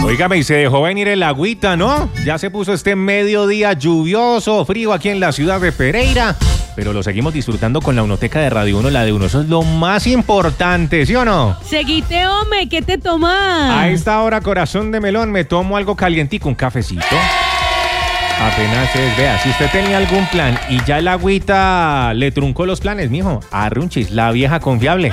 Óigame, y se dejó venir el agüita, ¿no? Ya se puso este mediodía lluvioso, frío aquí en la ciudad de Pereira. Pero lo seguimos disfrutando con la Unoteca de Radio 1, la de uno. Eso es lo más importante, ¿sí o no? Seguite, hombre, ¿qué te tomas? A esta hora, corazón de melón, me tomo algo calientico, un cafecito. Apenas es, vea, si usted tenía algún plan y ya el agüita le truncó los planes, mijo, arrunchis, la vieja confiable.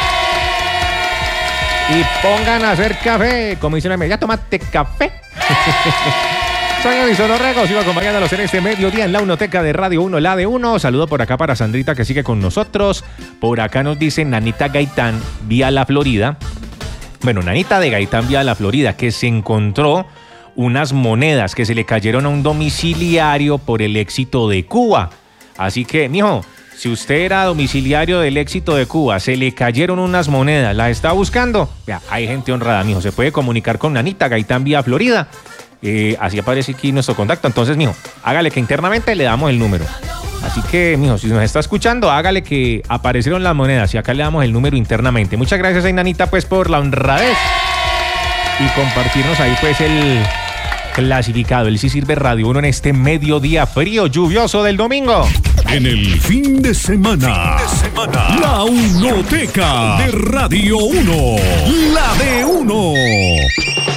Y pongan a hacer café, como dicen en ya tómate café. Soy Edison Orrego, sigo acompañándolos en este mediodía en la Unoteca de Radio 1, la de 1. Saludo por acá para Sandrita que sigue con nosotros. Por acá nos dice Nanita Gaitán, vía la Florida. Bueno, Nanita de Gaitán, vía la Florida, que se encontró unas monedas que se le cayeron a un domiciliario por el éxito de Cuba. Así que, mijo, si usted era domiciliario del éxito de Cuba, se le cayeron unas monedas, ¿las está buscando? Vea, hay gente honrada, mijo, se puede comunicar con Nanita Gaitán, vía Florida. Así aparece aquí nuestro contacto. Entonces, mijo, hágale que internamente le damos el número. Así que, mijo, si nos está escuchando, hágale que aparecieron las monedas y acá le damos el número internamente. Muchas gracias a Nanita, pues, por la honradez y compartirnos ahí, pues, el clasificado. El Sí Sirve Radio 1 en este mediodía frío, lluvioso del domingo. En el fin de semana, la Unoteca de Radio 1, la de 1.